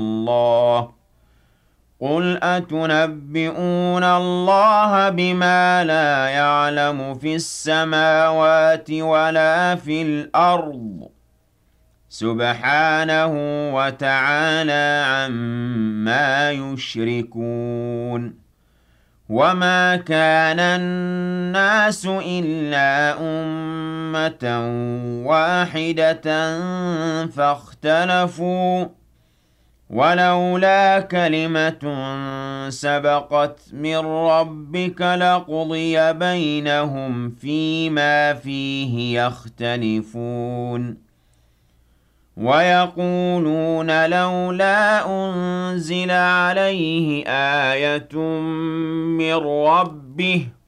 اللَّهِ قُلْ أَتُنَبِّئُونَ اللَّهَ بِمَا لَا يَعْلَمُ فِي السَّمَاوَاتِ وَلَا فِي الْأَرْضِ سُبْحَانَهُ وَتَعَالَىٰ عَمَّا يُشْرِكُونَ وَمَا كَانَ النَّاسُ إِلَّا أُمَّةً وَاحِدَةً فَاخْتَلَفُوا وَلَوْلَا كَلِمَةٌ سَبَقَتْ مِن رَّبِّكَ لَقُضِيَ بَيْنَهُمْ فِيمَا فِيهِ يَخْتَلِفُونَ وَيَقُولُونَ لَوْلَا أُنزِلَ عَلَيْهِ آيَةٌ مِّن رَّبِّهِ